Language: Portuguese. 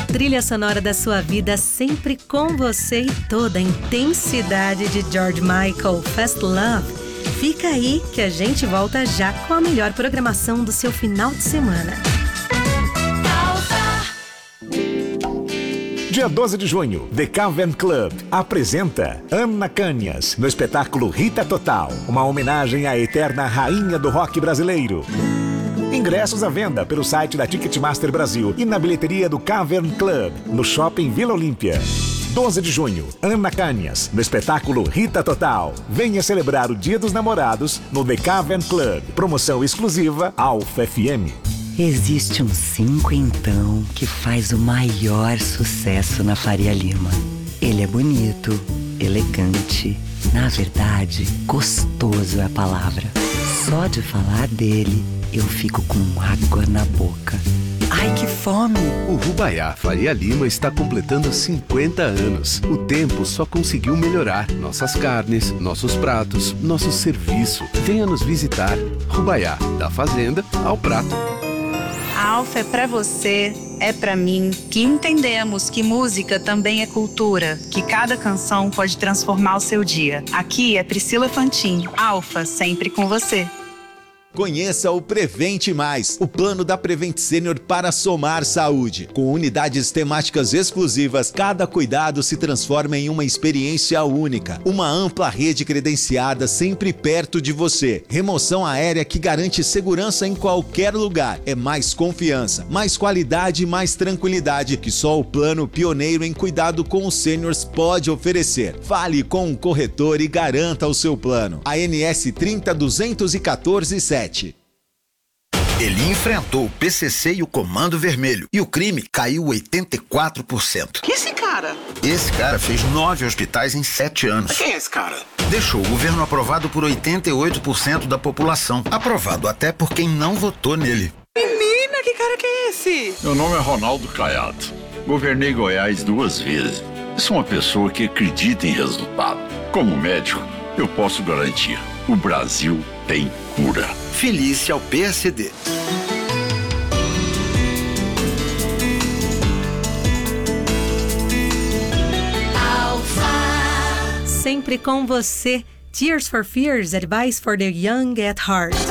trilha sonora da sua vida, sempre com você e toda a intensidade de George Michael, Fast Love. Fica aí que a gente volta já com a melhor programação do seu final de semana. Dia 12 de junho, The Cavern Club apresenta Ana Canhas no espetáculo Rita Total, uma homenagem à eterna rainha do rock brasileiro. Ingressos à venda pelo site da Ticketmaster Brasil e na bilheteria do Cavern Club, no Shopping Vila Olímpia. 12 de junho, Ana Canhas, no espetáculo Rita Total. Venha celebrar o Dia dos Namorados no The Cavern Club. Promoção exclusiva Alfa FM. Existe um cinquentão que faz o maior sucesso na Faria Lima. Ele é bonito, elegante, na verdade, gostoso é a palavra. Só de falar dele, eu fico com água na boca. Ai, que fome! O Rubaiá Faria Lima está completando 50 anos. O tempo só conseguiu melhorar. Nossas carnes, nossos pratos, nosso serviço. Venha nos visitar. Rubaiá, da fazenda ao prato. A Alfa é pra você, é pra mim, que entendemos que música também é cultura, que cada canção pode transformar o seu dia. Aqui é Priscila Fantin, Alfa, sempre com você. Conheça o Prevente Mais, o plano da Prevent Senior para somar saúde. Com unidades temáticas exclusivas, cada cuidado se transforma em uma experiência única. Uma ampla rede credenciada sempre perto de você. Remoção aérea que garante segurança em qualquer lugar. É mais confiança, mais qualidade e mais tranquilidade que só o plano pioneiro em cuidado com os sêniors pode oferecer. Fale com um corretor e garanta o seu plano. ANS 30.214.7. Ele enfrentou o PCC e o Comando Vermelho e o crime caiu 84%. Que esse cara? Esse cara fez 9 hospitais em 7 anos. Quem é esse cara? Deixou o governo aprovado por 88% da população. Aprovado até por quem não votou nele. Menina, que cara que é esse? Meu nome é Ronaldo Caiado. Governei Goiás 2 vezes. Sou uma pessoa que acredita em resultado. Como médico, eu posso garantir: o Brasil tem cura. Filie-se ao PSD. Sempre com você. Tears for Fears, Advice for the Young at Heart.